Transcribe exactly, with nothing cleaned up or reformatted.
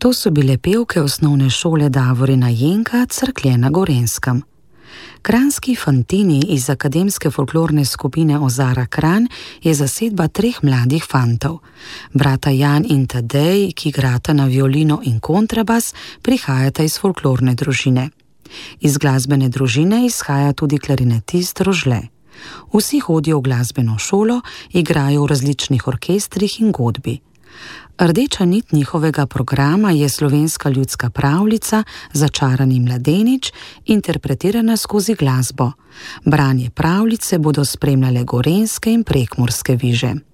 To so bile pevke osnovne šole Davorina Jenka, Cerklje na Gorenjskem. Kranjski Fantini iz akademske folklorne skupine Ozara Kranj je zasedba treh mladih fantov. Brata Jan in Tadej, ki igrata na violino in kontrabas, prihajata iz folklorne družine. Iz glasbene družine izhaja tudi klarinetist Rožle. Vsi hodijo v glasbeno šolo, igrajo v različnih orkestrih in godbi. Rdeča nit njihovega programa je slovenska ljudska pravljica Začarani mladenič, interpretirana skozi glasbo. Branje pravljice bodo spremljale gorenjske in prekmurske viže.